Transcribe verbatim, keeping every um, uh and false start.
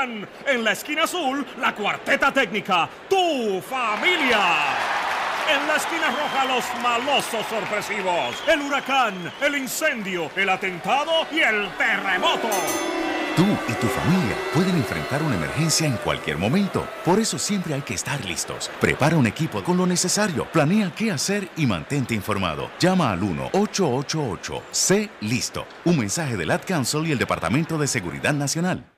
huracán. En la esquina azul, la cuarteta técnica, tu familia. En la esquina roja, los malosos sorpresivos, el huracán, el incendio, el atentado y el terremoto. Tú y tu familia pueden enfrentar una emergencia en cualquier momento. Por eso siempre hay que estar listos. Prepara un equipo con lo necesario, planea qué hacer y mantente informado. Llama al uno ocho ocho ocho. Sé listo. Un mensaje del Ad Council y el Departamento de Seguridad Nacional.